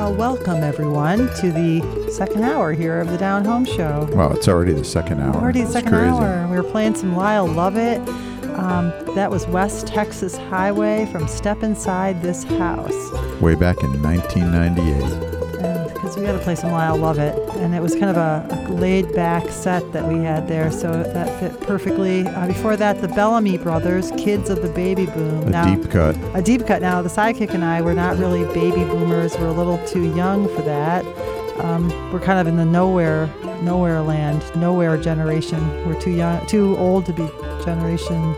Welcome, everyone, to the second hour here of the Down Home Show. Wow, it's already the second hour. Already the second crazy. hour. We were playing some Lyle Lovett. That was West Texas Highway from Step Inside This House. Way back in 1998. Because we got to play some Lyle Lovett. And it was kind of a laid-back set that we had there, so that fit perfectly. Before that, the Bellamy Brothers, Kids of the Baby Boom. Deep cut. A deep cut. Now, the sidekick and I, we're not really baby boomers. We're a little too young for that. We're kind of in the nowhere land, nowhere generation. We're too young, too old to be Generation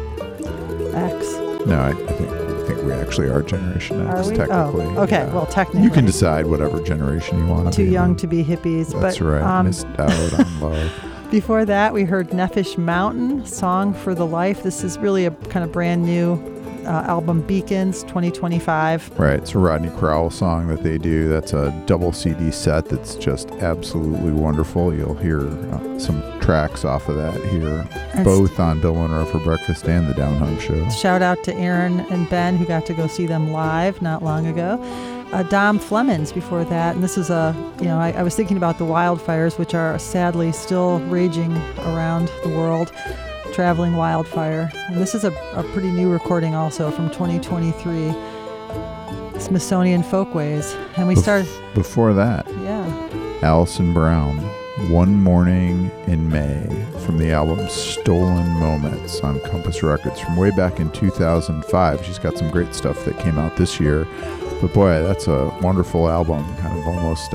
X. No, I think we actually are Generation X, technically. Oh, okay. Yeah. Well, technically. You can decide whatever generation you want to be. Too young to be hippies. That's right. Missed out on love. Before that, we heard Nephish Mountain, Song for the Life. This is really a kind of brand new album, Beacons 2025. Right. It's a Rodney Crowell song that they do. That's a double CD set that's just absolutely wonderful. You'll hear some tracks off of that here, both on Bill Monroe for Breakfast and the Down Home Show. Shout out to Aaron and Ben, who got to go see them live not long ago. Dom Flemons before that. And this is I was thinking about the wildfires, which are sadly still raging around the world. Traveling Wildfire. And this is a pretty new recording also from 2023. Smithsonian Folkways. And we started... Before that, Alison Brown, One Morning in May, from the album Stolen Moments on Compass Records from way back in 2005. She's got some great stuff that came out this year. But boy, that's a wonderful album. Kind of almost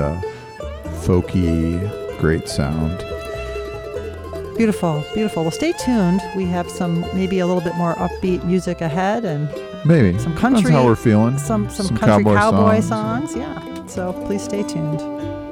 folky, great sound. Beautiful, beautiful. Well, stay tuned. We have some maybe a little bit more upbeat music ahead, and maybe some country. That's how we're feeling. Some country cowboy songs. Yeah. So please stay tuned.